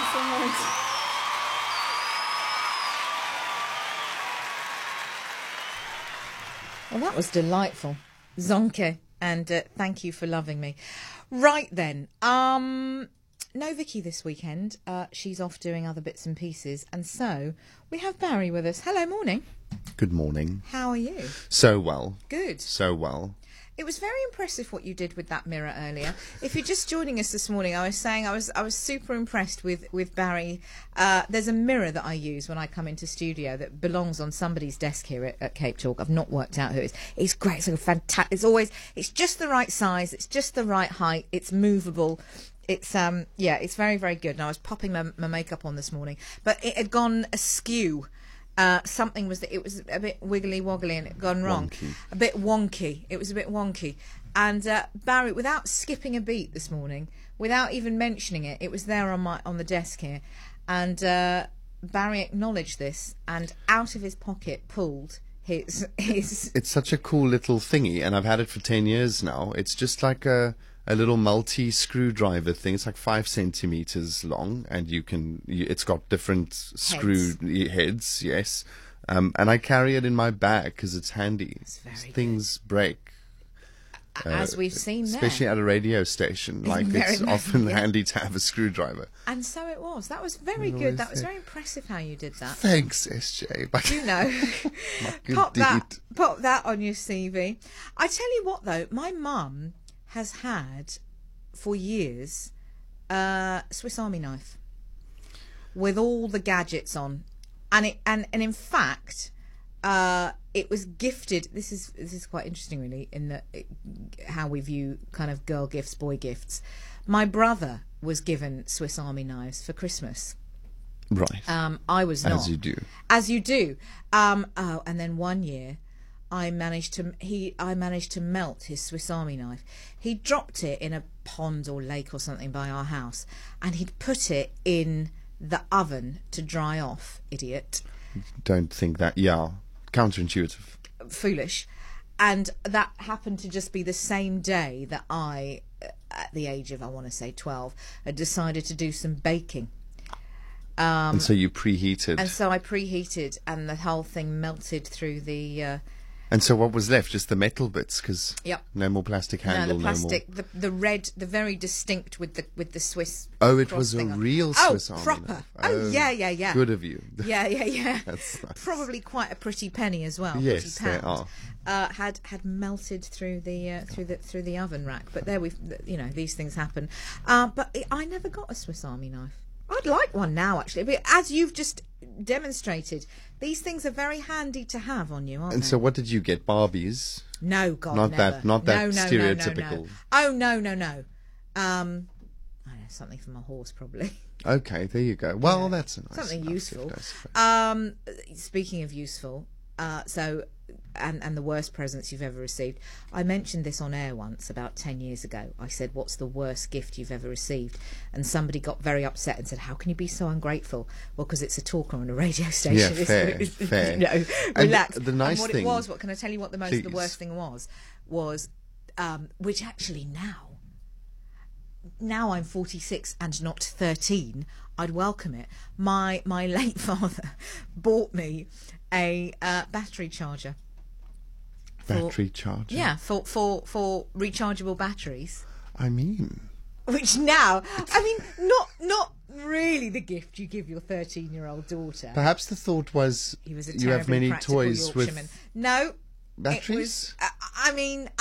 so much. Well, that was delightful. Zonke, and thank you for loving me. Right then, no Vicky this weekend. She's off doing other bits and pieces, and so we have Barry with us. Hello, morning. Good morning. How are you? So well. Good. So well. It was very impressive what you did with that mirror earlier. If you're just joining us this morning, I was saying I was super impressed with Barry. There's a mirror that I use when I come into studio that belongs on somebody's desk here at Cape Talk. I've not worked out who it is. It's great. It's like fantastic. It's just the right size. It's just the right height. It's movable. It's it's very, very good. And I was popping my makeup on this morning, but it had gone askew. Something was that it was a bit wiggly woggly and it had gone wrong. Wonky. A bit wonky. It was a bit wonky. And Barry, without skipping a beat this morning, without even mentioning it, it was there on the desk here. And Barry acknowledged this and out of his pocket pulled his. It's such a cool little thingy, and I've had it for 10 years now. It's just like a little multi-screwdriver thing. It's like 5 centimeters long, and it's got different screw heads, yes. And I carry it in my bag because it's handy. Things break. As we've seen there. Especially at a radio station. It's often handy to have a screwdriver. And so it was. That was very good. That was very impressive how you did that. Thanks, SJ. But you know, pop that on your CV. I tell you what, though, my mum has had for years a Swiss Army knife with all the gadgets on, and in fact it was gifted. This is quite interesting, really, in how we view kind of girl gifts, boy gifts. My brother was given Swiss Army knives for Christmas. Right. I was not. As you do. And then one year I managed to melt his Swiss Army knife. He dropped it in a pond or lake or something by our house, and he'd put it in the oven to dry off. Idiot. Don't think that. Yeah, counterintuitive. Foolish. And that happened to just be the same day that I, at the age of, I want to say 12, had decided to do some baking. And so you preheated. And so I preheated, and the whole thing melted through the... And so what was left? Just the metal bits, because yep. No more plastic handle. No, the plastic, the red, the very distinct with the Swiss. Oh, it was a real Swiss Army proper. knife. Oh, yeah. Good of you. Yeah. That's nice. Probably quite a pretty penny as well. Yes, £40. they are. Had melted through the oven rack, but there these things happen. But I never got a Swiss Army knife. I'd like one now, actually. But as you've just demonstrated, these things are very handy to have on you, aren't they? And so what did you get? Barbies? No, God, not never. Not that no, stereotypical. No. Oh, no. I don't know, something for my horse, probably. Okay, there you go. Well, that's a nice something useful. Gift, Speaking of useful, and the worst presents you've ever received. I mentioned this on air once about 10 years ago. I said, what's the worst gift you've ever received? And somebody got very upset and said, how can you be so ungrateful? Well, because it's a talker on a radio station. Yeah, fair. No, relax. And the nice thing... what can I tell you what the worst thing was, which actually now I'm 46 and not 13, I'd welcome it. My late father bought me a battery charger. Battery charger? Yeah, for rechargeable batteries. Which now, not really the gift you give your 13-year-old daughter. Perhaps the thought was, he was a you have many toys Yorkshireman. with no batteries? it was,